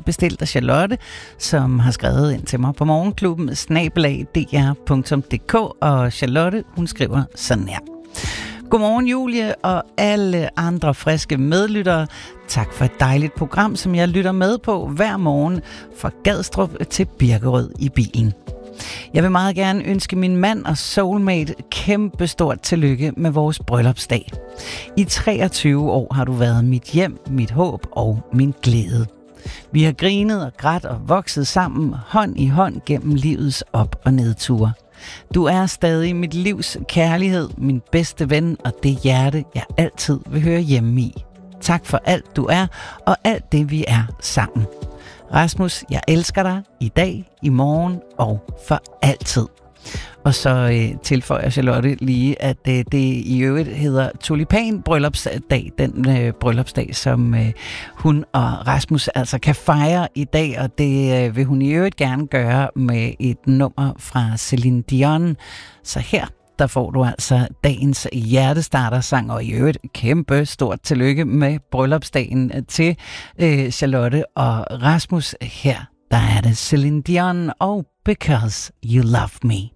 bestilt af Charlotte, som har skrevet ind til mig på morgenklubben @dr.dk, og Charlotte, hun skriver sådan her. Godmorgen Julie og alle andre friske medlyttere. Tak for et dejligt program, som jeg lytter med på hver morgen fra Gadstrup til Birkerød i bilen. Jeg vil meget gerne ønske min mand og soulmate kæmpe stort tillykke med vores bryllupsdag. I 23 år har du været mit hjem, mit håb og min glæde. Vi har grinet og grædt og vokset sammen hånd i hånd gennem livets op- og nedture. Du er stadig mit livs kærlighed, min bedste ven og det hjerte, jeg altid vil høre hjemme i. Tak for alt du er og alt det vi er sammen. Rasmus, jeg elsker dig i dag, i morgen og for altid. Og så tilføjer Charlotte lige, at det i øvrigt hedder Tulipan Bryllupsdag, den bryllupsdag, som hun og Rasmus altså kan fejre i dag, og det vil hun i øvrigt gerne gøre med et nummer fra Celine Dion. Så her, der får du altså dagens hjertestartersang, og i øvrigt kæmpe stort tillykke med bryllupsdagen til Charlotte og Rasmus. Her, der er det Celine Dion og Because You Love Me.